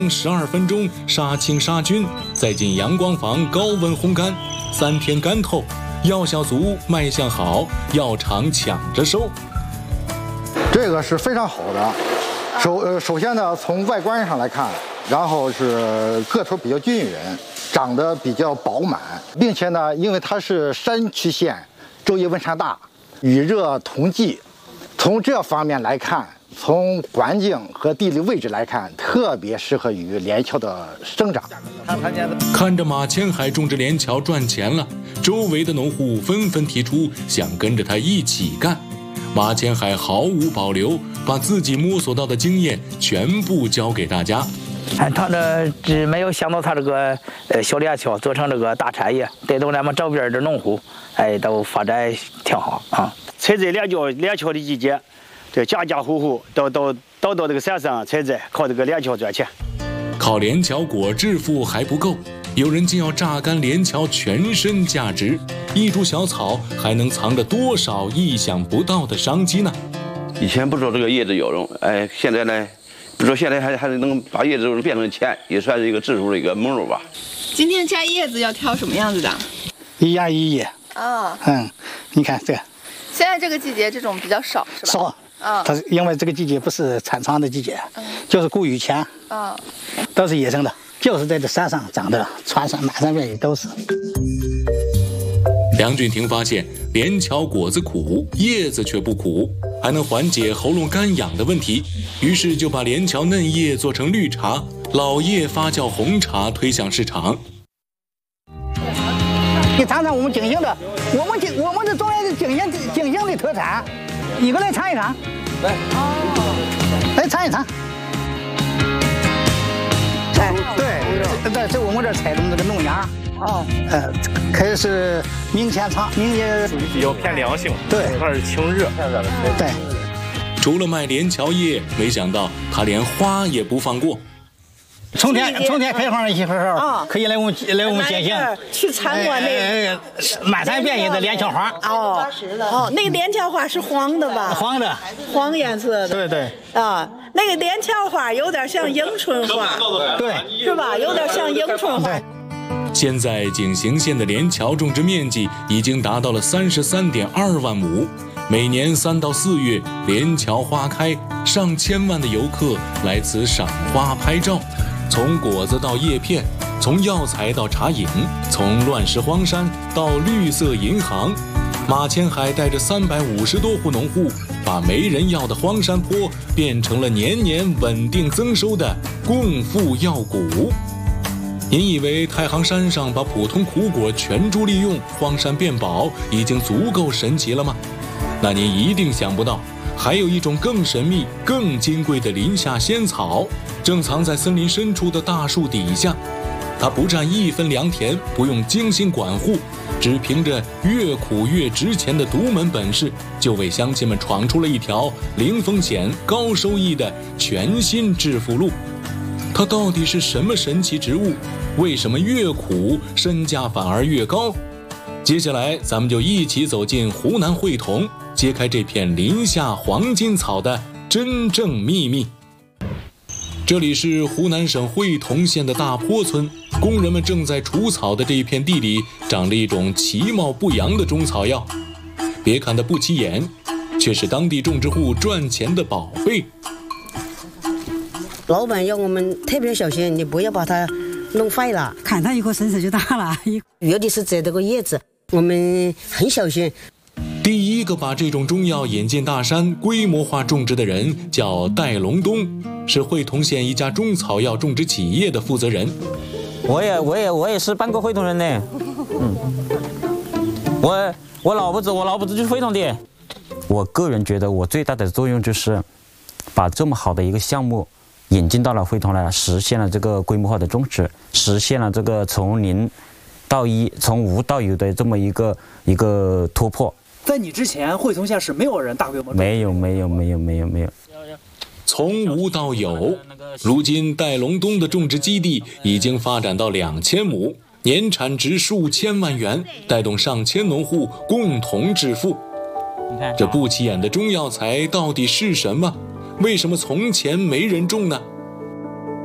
12分钟杀青杀菌，再进阳光房高温烘干，3天干透，药效足，卖相好，药厂抢着收。 这个是非常好的，首先呢，从外观上来看，然后是个头比较均匀，长得比较饱满，并且呢，因为它是山区县，昼夜温差大，雨热同季，从这方面来看，从环境和地理位置来看，特别适合于连桥的生长。 看着马千海种植连桥赚钱了，周围的农户纷纷提出想跟着他一起干。马千海毫无保留，把自己摸索到的经验全部教给大家。 他这没有想到他这个小连桥做成这个大产业，带动咱们周边的农户，都发展挺好啊。 采摘连桥的季节，这家家户户都到这个山上采摘，靠这个连桥赚钱。 靠连桥果致富还不够，有人竟要榨干连桥全身价值。一株小草还能藏着多少意想不到的商机呢？ 以前不知道这个叶子有用，现在呢，不知道现在还能把叶子变成钱，也算是一个致富的一个门路吧。 今天摘叶子要挑什么样子的？ 一叶一叶。 啊。 你看这个。 现在这个季节这种比较少，是吧？ 少。它是因为这个季节不是产仓的季节，就是谷雨前。都是野生的，就是在这山上长的，穿山满山遍野都是。 梁俊廷发现连桥果子苦，叶子却不苦，还能缓解喉咙干痒的问题，于是就把连桥嫩叶做成绿茶，老叶发酵红茶推向市场。 你尝尝我们景兴的，我们的中原的景兴的特产，你过来尝一尝。来尝一尝。对，这我们这采种这个弄芽。可以是明前尝，明年属于比较偏凉性， 对， 它是清热。 对。 除了卖连桥叶，没想到他连花也不放过。 春天开花的时候，可以来我们景兴去参观那个满山遍野的连桥花。 那个连桥花是黄的吧？黄颜色的。 对。 那个连桥花有点像迎春花， 对， 是吧？有点像迎春花。 现在景兴县的连桥种植面积已经达到了33.2万亩，每年3到4月连桥花开，上千万的游客来此赏花拍照。从果子到叶片，从药材到茶饮，从乱石荒山到绿色银行，马千海带着350多户农户，把没人要的荒山坡变成了年年稳定增收的共富药谷。您以为太行山上把普通苦果全株利用，荒山变宝已经足够神奇了吗？那您一定想不到，还有一种更神秘、更金贵的林下仙草，正藏在森林深处的大树底下。它不占1分良田，不用精心管护，只凭着越苦越值钱的独门本事，就为乡亲们闯出了一条零风险、高收益的全新致富路。它到底是什么神奇植物？为什么越苦身价反而越高？接下来咱们就一起走进湖南会同，揭开这片林下黄金草的真正秘密。这里是湖南省会同县的大坡村，工人们正在除草的这一片地里，长着一种其貌不扬的中草药。别看它不起眼，却是当地种植户赚钱的宝贝。 老板要我们特别小心，你不要把它弄坏了。 砍它以后身子就大了。 尤其是摘这个叶子，我们很小心。 第一个把这种中药引进大山、规模化种植的人叫戴隆东，是会同县一家中草药种植企业的负责人。 我也是半个会同人呢。我老婆子就是会同的。我个人觉得我最大的作用就是把这么好的一个项目引进到了会同来，实现了这个规模化的种植，实现了这个从0到1、从无到有的这么一个突破。 在你之前，会同县是没有人大规模种植。 没有。 从无到有，如今戴隆东的种植基地已经发展到2000亩，年产值数千万元，带动上千农户共同致富。这不起眼的中药材到底是什么？为什么从前没人种呢？